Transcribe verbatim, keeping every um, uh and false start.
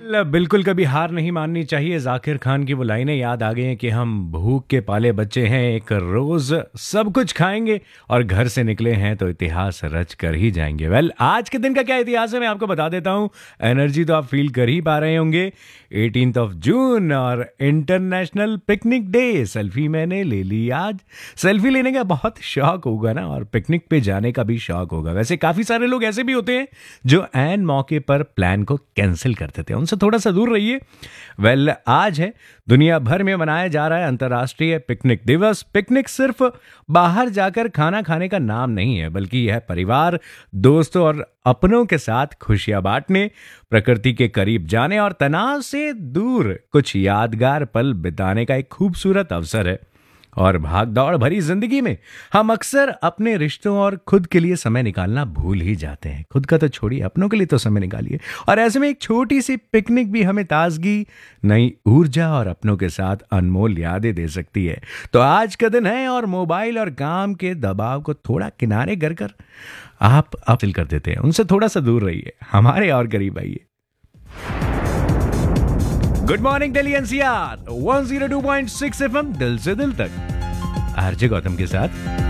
ल- बिल्कुल कभी हार नहीं माननी चाहिए। जाकिर खान की वो लाइनें याद आ गई हैं कि हम भूख के पाले बच्चे हैं, एक रोज सब कुछ खाएंगे और घर से निकले हैं तो इतिहास रच कर ही जाएंगे। वेल well, आज के दिन का क्या इतिहास है मैं आपको बता देता हूँ। एनर्जी तो आप फील कर ही पा रहे होंगे। एटीन्थ ऑफ जून और इंटरनेशनल पिकनिक डे। सेल्फी मैंने ले ली आज। सेल्फी लेने का बहुत शौक होगा ना, और पिकनिक पे जाने का भी शौक होगा। वैसे काफी सारे लोग ऐसे भी होते हैं जो एन मौके पर प्लान को कैंसिल कर देते हैं, उनसे थोड़ा सा दूर रहिए। वेल well, आज है दुनिया भर में मनाया जा रहा है अंतर्राष्ट्रीय पिकनिक दिवस। पिकनिक सिर्फ बाहर जाकर खाना खाने का नाम नहीं है, बल्कि यह परिवार, दोस्तों और अपनों के साथ खुशियां बांटने, प्रकृति के करीब जाने और तनाव से दूर कुछ यादगार पल बिताने का एक खूबसूरत अवसर है। और भाग दौड़ भरी जिंदगी में हम अक्सर अपने रिश्तों और खुद के लिए समय निकालना भूल ही जाते हैं। खुद का तो छोड़िए, अपनों के लिए तो समय निकालिए। और ऐसे में एक छोटी सी पिकनिक भी हमें ताजगी, नई ऊर्जा और अपनों के साथ अनमोल यादें दे सकती है। तो आज का दिन है और मोबाइल और काम के दबाव को थोड़ा किनारे कर कर आप अपील कर देते हैं, उनसे थोड़ा सा दूर रहिए, हमारे और करीब आइए। Good morning Delhi NCR one zero two point six FM, दिल से दिल तक, आरजे गौतम के साथ।